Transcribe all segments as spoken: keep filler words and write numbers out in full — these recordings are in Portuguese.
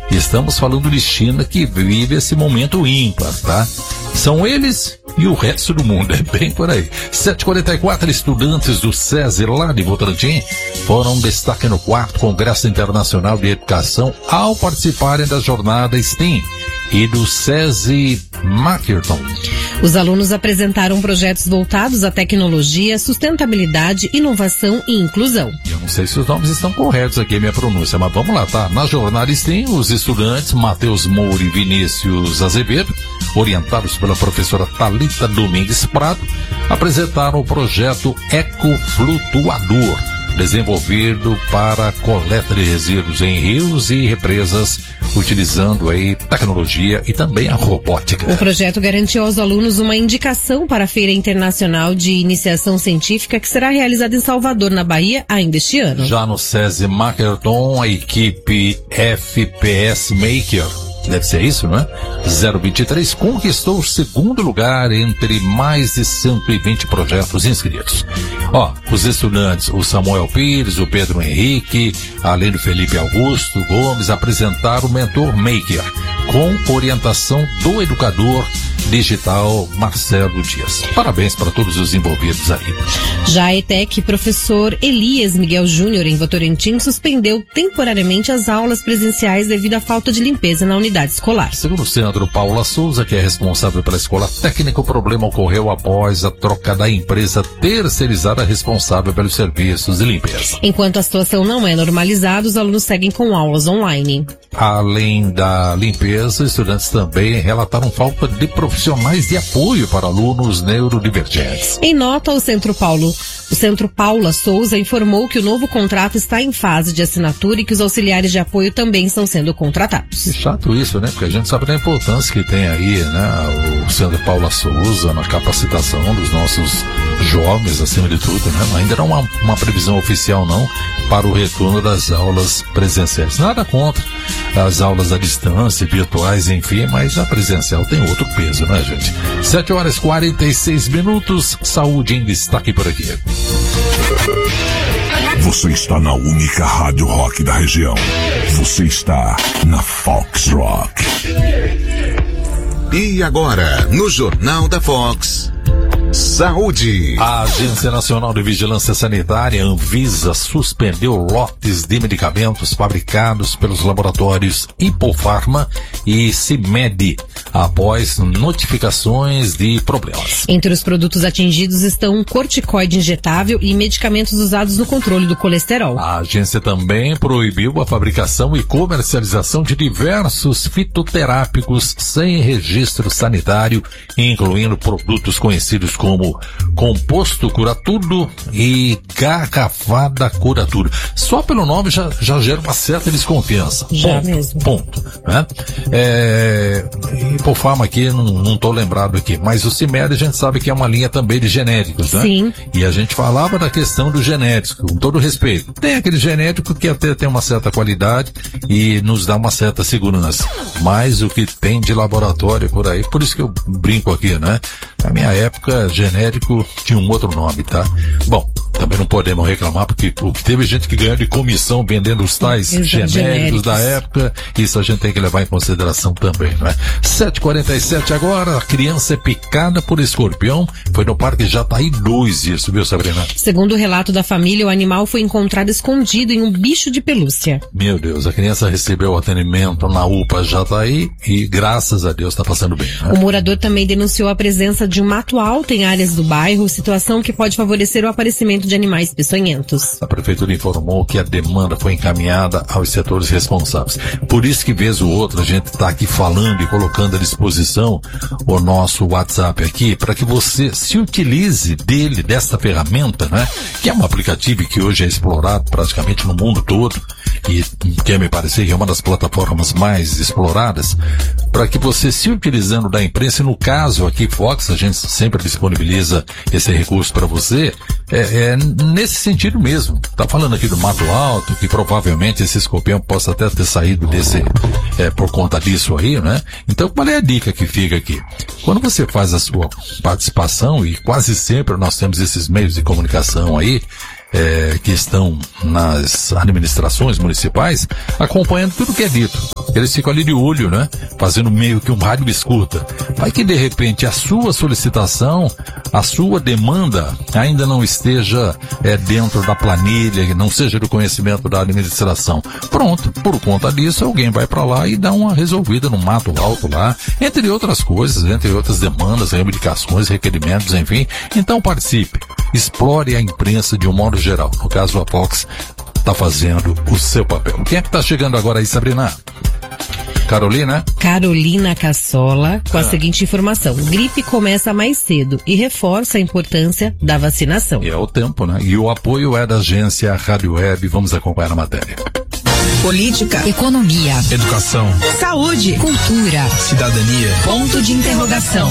Estamos falando de China, que vive esse momento ímpar, tá? São eles e o resto do mundo, é bem por aí. sete e quarenta e quatro, estudantes do SESI lá de Votorantim foram destaque no quarto Congresso Internacional de Educação ao participarem da jornada STEAM e do SESI Hackathon. Os alunos apresentaram projetos voltados à tecnologia, sustentabilidade, inovação e inclusão. Eu não sei se os nomes estão corretos aqui, minha pronúncia, mas vamos lá, tá? Na jornada STEAM, os estudantes Matheus Moura e Vinícius Azevedo, orientados pela professora Thalita Domingues Prado, apresentaram o projeto Ecoflutuador, desenvolvido para coleta de resíduos em rios e represas, utilizando aí tecnologia e também a robótica. O projeto garantiu aos alunos uma indicação para a Feira Internacional de Iniciação Científica, que será realizada em Salvador, na Bahia, ainda este ano. Já no SESI Hackathon, a equipe F P S Maker, deve ser isso, não é? zero vinte e três conquistou o segundo lugar entre mais de cento e vinte projetos inscritos. Ó, os estudantes, o Samuel Pires, o Pedro Henrique, além do Felipe Augusto Gomes, apresentaram o Mentor Maker, com orientação do educador digital Marcelo Dias. Parabéns para todos os envolvidos aí. Já a ETEC, professor Elias Miguel Júnior, em Votorantim, suspendeu temporariamente as aulas presenciais devido à falta de limpeza na unidade escolar. Segundo o Sandro Paula Souza, que é responsável pela escola técnica, o problema ocorreu após a troca da empresa terceirizada responsável pelos serviços de limpeza. Enquanto a situação não é normalizada, os alunos seguem com aulas online. Além da limpeza, estudantes também relataram falta de profissionais de apoio para alunos neurodivergentes. Em nota, o Centro Paulo, o Centro Paula Souza informou que o novo contrato está em fase de assinatura e que os auxiliares de apoio também estão sendo contratados. Que chato isso, né? Porque a gente sabe da importância que tem aí, né? O Centro Paula Souza na capacitação dos nossos jovens, acima de tudo, né? Ainda não há uma, uma previsão oficial, não, para o retorno das aulas presenciais. Nada contra as aulas à distância, virtuais, enfim, mas a presencial tem outro peso, né, gente? sete horas e quarenta e seis minutos, saúde em destaque por aqui. Você está na única rádio rock da região. Você está na Fox Rock. E agora, no Jornal da Fox, saúde. A Agência Nacional de Vigilância Sanitária, Anvisa, suspendeu lotes de medicamentos fabricados pelos laboratórios Hipofarma e Cimed, após notificações de problemas. Entre os produtos atingidos estão um corticoide injetável e medicamentos usados no controle do colesterol. A agência também proibiu a fabricação e comercialização de diversos fitoterápicos sem registro sanitário, incluindo produtos conhecidos como composto cura-tudo e garrafada cura-tudo. Só pelo nome já, já gera uma certa desconfiança. Já ponto, mesmo. Ponto. Né? É, Hipofarma aqui, não, não tô lembrado aqui, mas o Cimed a gente sabe que é uma linha também de genéricos, né? Sim. E a gente falava da questão dos genéricos, com todo respeito. Tem aquele genérico que até tem uma certa qualidade e nos dá uma certa segurança. Mas o que tem de laboratório por aí, por isso que eu brinco aqui, né? Na minha época, genérico tinha um outro nome, tá? Bom, também não podemos reclamar, porque teve gente que ganhou de comissão vendendo os tais genéricos, genéricos da época. Isso a gente tem que levar em consideração também, não é? sete e quarenta e sete agora, a criança é picada por escorpião, foi no Parque Jataí dois, isso, viu, Sabrina? Segundo o relato da família, o animal foi encontrado escondido em um bicho de pelúcia. Meu Deus, a criança recebeu atendimento na U P A Jataí e, graças a Deus, está passando bem, né? O morador também denunciou a presença de um mato alto em áreas do bairro, situação que pode favorecer o aparecimento de animais peçonhentos. A prefeitura informou que a demanda foi encaminhada aos setores responsáveis. Por isso que, vez ou outra, a gente está aqui falando e colocando à disposição o nosso WhatsApp aqui, para que você se utilize dele, dessa ferramenta, né? Que é um aplicativo que hoje é explorado praticamente no mundo todo e que me parece que é uma das plataformas mais exploradas, para que você, se utilizando da imprensa, no caso aqui Fox, a gente sempre disponibiliza esse recurso para você, é, é nesse sentido mesmo. Tá falando aqui do mato alto, que provavelmente esse escorpião possa até ter saído desse, é, por conta disso aí, né? Então, qual é a dica que fica aqui? Quando você faz a sua participação, e quase sempre nós temos esses meios de comunicação aí, É, que estão nas administrações municipais, acompanhando tudo que é dito. eles ficam ali de olho, né? Fazendo meio que um rádio escuta. Vai que de repente a sua solicitação, a sua demanda ainda não esteja é, dentro da planilha, não seja do conhecimento da administração. Pronto, por conta disso alguém vai para lá e dá uma resolvida no mato alto lá, entre outras coisas, entre outras demandas, reivindicações, requerimentos, enfim. Então participe, explore a imprensa de um modo geral. No caso, a Fox está fazendo o seu papel. Quem é que está chegando agora aí, Sabrina? Carolina? Carolina Cassola, com ah. a seguinte informação: gripe começa mais cedo e reforça a importância da vacinação. E é o tempo, né? E o apoio é da agência Rádio Web. Vamos acompanhar a matéria. Política, economia, educação, saúde, cultura, cidadania, ponto de interrogação.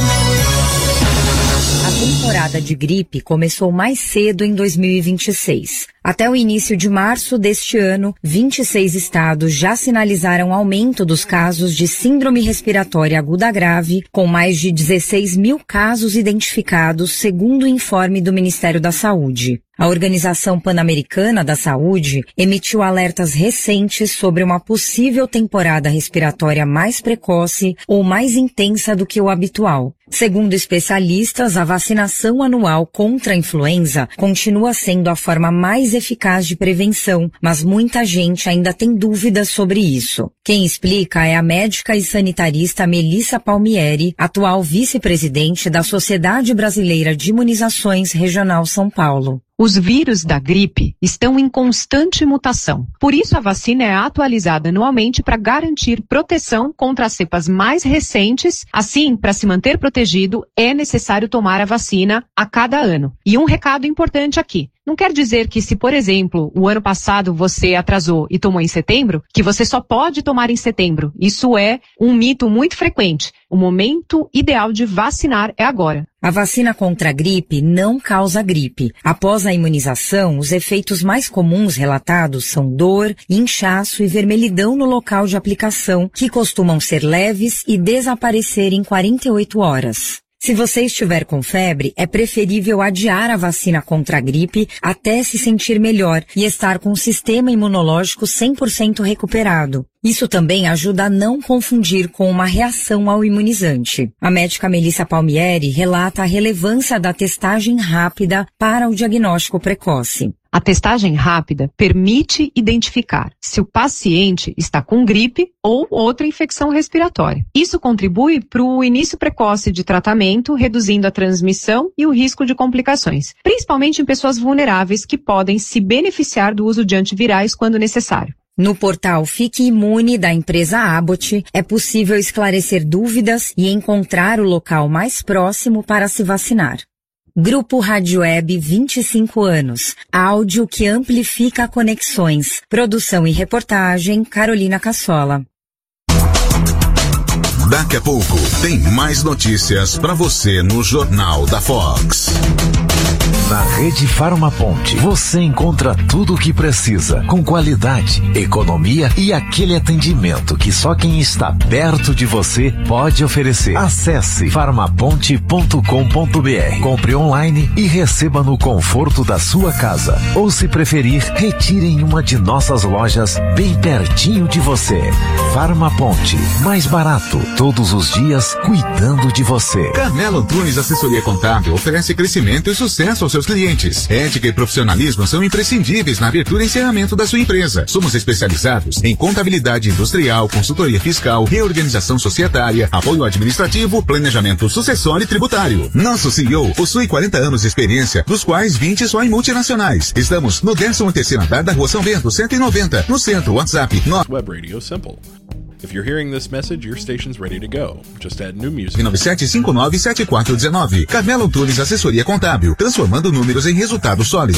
A temporada de gripe começou mais cedo em dois mil e vinte e seis. Até o início de março deste ano, vinte e seis estados já sinalizaram aumento dos casos de síndrome respiratória aguda grave, com mais de dezesseis mil casos identificados, segundo o informe do Ministério da Saúde. A Organização Pan-Americana da Saúde emitiu alertas recentes sobre uma possível temporada respiratória mais precoce ou mais intensa do que o habitual. Segundo especialistas, a vacinação anual contra a influenza continua sendo a forma mais eficaz de prevenção, mas muita gente ainda tem dúvidas sobre isso. Quem explica é a médica e sanitarista Melissa Palmieri, atual vice-presidente da Sociedade Brasileira de Imunizações Regional São Paulo. Os vírus da gripe estão em constante mutação. Por isso, a vacina é atualizada anualmente para garantir proteção contra as cepas mais recentes. Assim, para se manter protegido, é necessário tomar a vacina a cada ano. E um recado importante aqui. Não quer dizer que se, por exemplo, o ano passado você atrasou e tomou em setembro, que você só pode tomar em setembro. Isso é um mito muito frequente. O momento ideal de vacinar é agora. A vacina contra a gripe não causa gripe. Após a imunização, os efeitos mais comuns relatados são dor, inchaço e vermelhidão no local de aplicação, que costumam ser leves e desaparecer em quarenta e oito horas. Se você estiver com febre, é preferível adiar a vacina contra a gripe até se sentir melhor e estar com o sistema imunológico cem por cento recuperado. Isso também ajuda a não confundir com uma reação ao imunizante. A médica Melissa Palmieri relata a relevância da testagem rápida para o diagnóstico precoce. A testagem rápida permite identificar se o paciente está com gripe ou outra infecção respiratória. Isso contribui para o início precoce de tratamento, reduzindo a transmissão e o risco de complicações, principalmente em pessoas vulneráveis que podem se beneficiar do uso de antivirais quando necessário. No portal Fique Imune da empresa Abbott, é possível esclarecer dúvidas e encontrar o local mais próximo para se vacinar. Grupo Rádio Web, vinte e cinco anos. Áudio que amplifica conexões. Produção e reportagem, Carolina Cassola. Daqui a pouco tem mais notícias para você no Jornal da Fox. Na Rede Farmaponte, você encontra tudo o que precisa, com qualidade, economia e aquele atendimento que só quem está perto de você pode oferecer. Acesse farmaponte ponto com ponto br, compre online e receba no conforto da sua casa. Ou, se preferir, retire em uma de nossas lojas bem pertinho de você. Farmaponte, mais barato, todos os dias, cuidando de você. Carmelo Antunes Assessoria Contábil oferece crescimento e sucesso aos seus clientes. Ética e profissionalismo são imprescindíveis na abertura e encerramento da sua empresa. Somos especializados em contabilidade industrial, consultoria fiscal, reorganização societária, apoio administrativo, planejamento sucessório e tributário. Nosso C E O possui quarenta anos de experiência, dos quais vinte só em multinacionais. Estamos no décimo terceiro andar da Rua São Bento, cento e noventa, no centro. WhatsApp nove Web Radio Simple. If you're hearing this message, your station's ready to go. Just add new music. nove sete cinco nove sete quatro um nove. Carmelo Antunes Assessoria Contábil, transformando números em resultados sólidos.